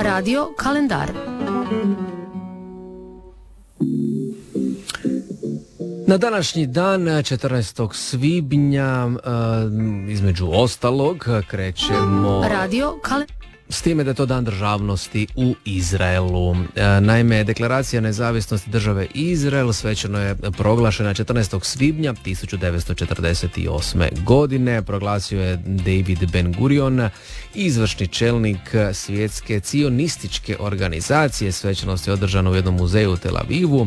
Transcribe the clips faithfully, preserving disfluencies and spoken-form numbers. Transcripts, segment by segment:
Radio kalendar. Na današnji dan, četrnaestog svibnja, između ostalog, krećemo Radio kalendar. s time da je to dan državnosti u Izraelu. Naime, deklaracija nezavisnosti države Izrael svečano je proglašena četrnaestog svibnja tisuću devetsto četrdeset osme. godine. Proglasio je David Ben Gurion, izvršni čelnik svjetske cionističke organizacije. Svečanost je održana u jednom muzeju u Tel Avivu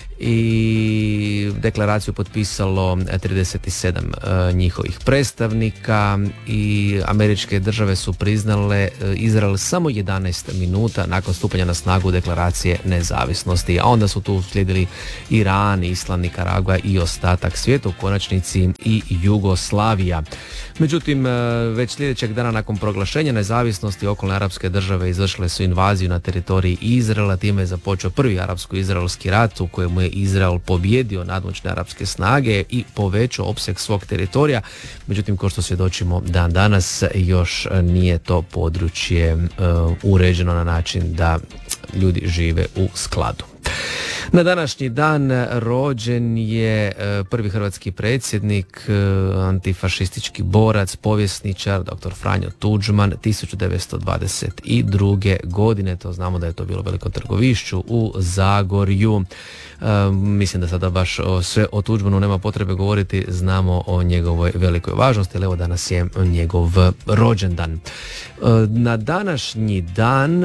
i deklaraciju potpisalo trideset sedam uh, njihovih predstavnika i američke države su priznale uh, Izrael samo jedanaest minuta nakon stupanja na snagu deklaracije nezavisnosti, a onda su tu slijedili Iran, Island, Nikaragva i ostatak svijeta, u konačnici i Jugoslavija. Međutim, uh, već sljedećeg dana nakon proglašenja nezavisnosti okolne arapske države izvršile su invaziju na teritoriji Izraela, time je započeo prvi arapsko-izraelski rat u kojemu je Izrael pobjedio nadmoćne arapske snage i povećao opseg svog teritorija. Međutim, kao što svjedočimo dan danas, još nije to područje uh, uređeno na način da ljudi žive u skladu. Na današnji dan rođen je prvi hrvatski predsjednik, antifašistički borac, povjesničar, doktor Franjo Tuđman, tisuću devetsto dvadeset druge. godine. To znamo da je to bilo u Velikom Trgovišću u Zagorju. Mislim da sada baš sve o Tuđmanu nema potrebe govoriti, znamo o njegovoj velikoj važnosti, ali evo danas je njegov rođendan. Na današnji dan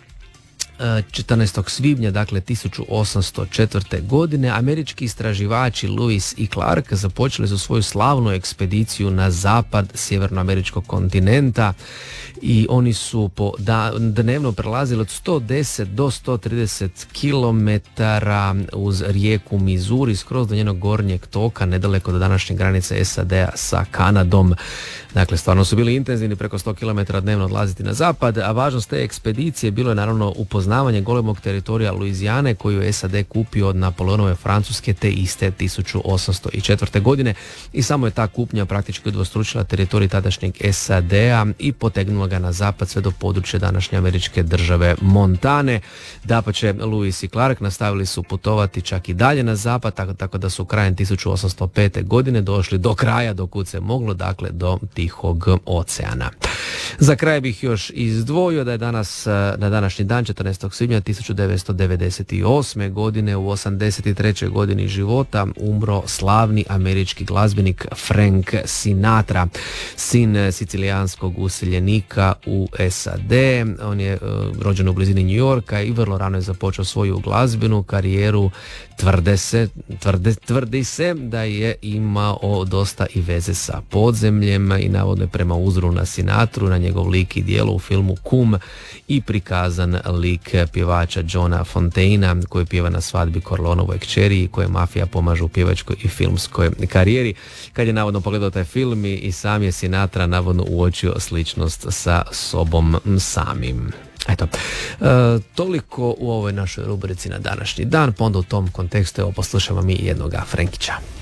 četrnaestog svibnja, dakle tisuću osamsto četvrte. godine, američki istraživači Lewis i Clark započeli su svoju slavnu ekspediciju na zapad sjevernoameričkog kontinenta i oni su po da, dnevno prelazili od sto deset do sto trideset kilometara uz rijeku Missouri skroz do njenog gornjeg toka, nedaleko do današnje granice S A D-a sa Kanadom. Dakle, stvarno su bili intenzivni, preko sto kilometara dnevno odlaziti na zapad, a važnost te ekspedicije bilo je naravno upoznavanje golemog teritorija Luizijane koju je S A D kupio od Napoleonove Francuske te iste tisuću osamsto četvrte. godine i samo je ta kupnja praktički udvostručila teritorij tadašnjeg S A D-a i potegnula ga na zapad sve do područja današnje američke države Montane. Dapače, Lewis i Clark nastavili su putovati čak i dalje na zapad, tako, tako da su krajem tisuću osamsto pete. godine došli do kraja do kud se moglo, dakle do Tihog oceana. Za kraj bih još izdvojio da je danas, na današnji dan, četrnaestog svibnja tisuću devetsto devedeset osme. godine, u osamdeset trećoj. godini života umro slavni američki glazbenik Frank Sinatra, sin sicilijanskog useljenika u S A D. On je uh, rođen u blizini New Yorka i vrlo rano je započeo svoju glazbenu karijeru. Tvrde se, tvrde, tvrdi se da je imao dosta i veze sa podzemljem i navodno je prema uzoru na Sinatru, na njegov lik i djelo u filmu Kum i prikazan lik pjevača Johna Fontaina koji pjeva na svadbi Corleoneovoj kćeri i koje mafija pomaže u pjevačkoj i filmskoj karijeri. Kad je navodno pogledao taj film i sam je Sinatra navodno uočio sličnost sa sobom samim. Eto, e, toliko u ovoj našoj rubrici na današnji dan, pa onda u tom kontekstu evo poslušamo mi jednoga Frenkića.